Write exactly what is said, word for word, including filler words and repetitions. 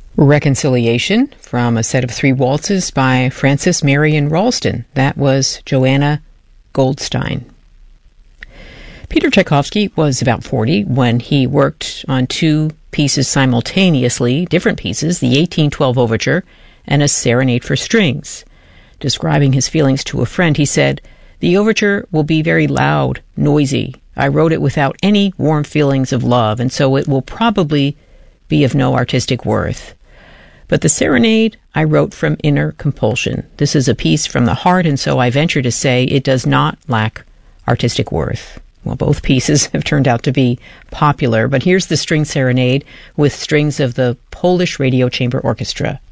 Reconciliation from a set of three waltzes by Frances Marion Ralston. That was Joanna Goldstein. Peter Tchaikovsky was about forty when he worked on two pieces simultaneously, different pieces, the eighteen twelve Overture and a Serenade for Strings. Describing his feelings to a friend, he said, "The overture will be very loud, noisy. I wrote it without any warm feelings of love, and so it will probably be of no artistic worth. But the Serenade I wrote from inner compulsion. This is a piece from the heart, and so I venture to say it does not lack artistic worth." Well, both pieces have turned out to be popular, but here's the String Serenade with strings of the Polish Radio Chamber Orchestra.